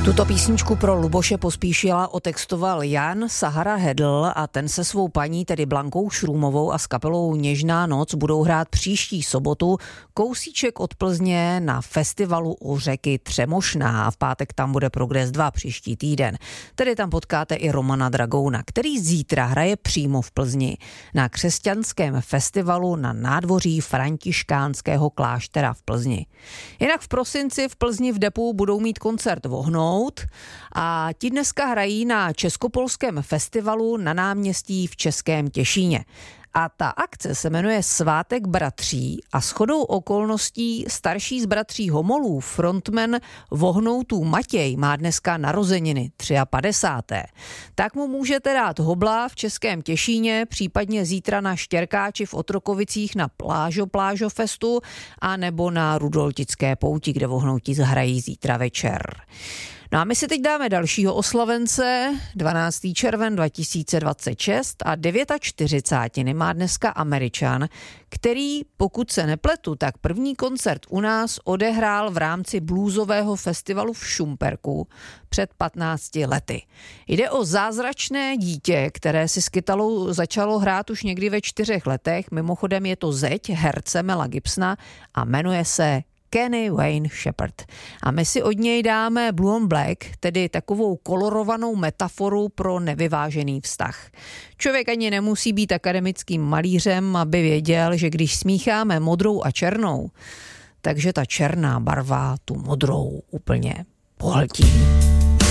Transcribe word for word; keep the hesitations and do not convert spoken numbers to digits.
Tuto písničku pro Luboše Pospíšila otextoval Jan Sahara Hedl a ten se svou paní, tedy Blankou Šrůmovou a s kapelou Něžná noc budou hrát příští sobotu kousíček od Plzně na festivalu u řeky Třemošná a v pátek tam bude Progress dva příští týden. Tedy tam potkáte i Romana Dragouna, který zítra hraje přímo v Plzni na křesťanském festivalu na nádvoří františkánského kláštera v Plzni. Jinak v prosinci v Plzni v depu budou mít koncert Vohnout a ti dneska hrají na Českopolském festivalu na náměstí v Českém Těšíně. A ta akce se jmenuje Svátek bratří a shodou okolností starší z bratří Homolů, frontman Vohnoutů Matěj, má dneska narozeniny padesátého Tak mu můžete dát hobla v Českém Těšíně, případně zítra na Štěrkáči v Otrokovicích na Plážo Plážo Festu a nebo na Rudoltické pouti, kde Vohnoutí zahrají zítra večer. No a my si teď dáme dalšího oslavence, dvanáctého června dva tisíce dvacet šest a čtyřicátiny devátiny má dneska Američan, který, pokud se nepletu, tak první koncert u nás odehrál v rámci bluesového festivalu v Šumperku před patnácti lety. Jde o zázračné dítě, které si s kytarou začalo hrát už někdy ve čtyřech letech, mimochodem je to zeď herce Mela Gibsona a jmenuje se Kenny Wayne Shepherd. A my si od něj dáme Blue on Black, tedy takovou kolorovanou metaforu pro nevyvážený vztah. Člověk ani nemusí být akademickým malířem, aby věděl, že když smícháme modrou a černou, takže ta černá barva tu modrou úplně pohltí.